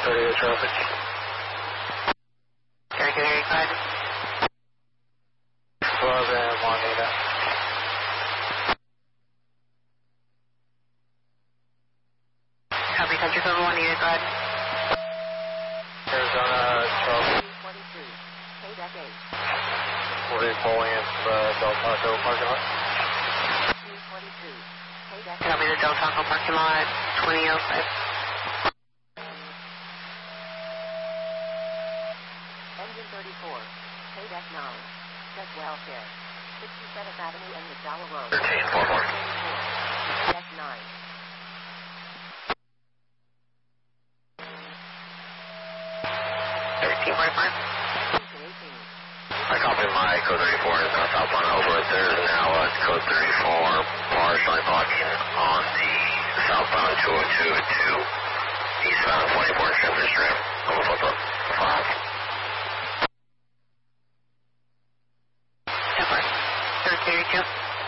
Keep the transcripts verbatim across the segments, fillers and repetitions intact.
thirty-eight traffic. thirty-two eighty-five. twelve and Juanita. Copy, country code Juanita, go ahead. Arizona twelve. forty-two, K-Deck eight. We're pulling in the Del Taco parking lot. twenty-two, K-Deck eight. Copy the Del Taco parking lot, twenty oh five. Engine thirty-four, K-Deck nine. Check welfare. sixty-seventh Avenue and McDowell Road. thirteen four four. K-Deck nine. thirteen forty-five. I copy my code thirty-four is now southbound over. There's now a code thirty-four partially blocking on the southbound two oh two to eastbound twenty-four Shepard Strip. Over flip up five. Shepard. thirty-two.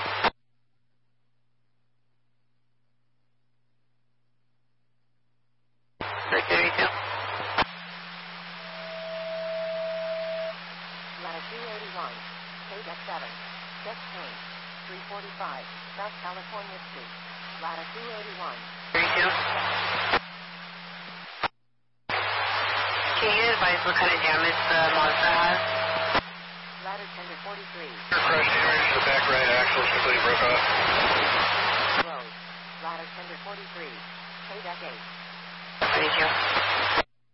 thirty-two. Latitude eighty-one, K-Deck seven. Check change. three forty-five, South California Street. Latitude eighty-one. thirty-two. Can you advise what kind of damage the Mazda has? Ladder tender forty-three. Crash damage to the back right axle is completely broke off. Road. Ladder tender forty-three. K-Deck eight. thirty-two.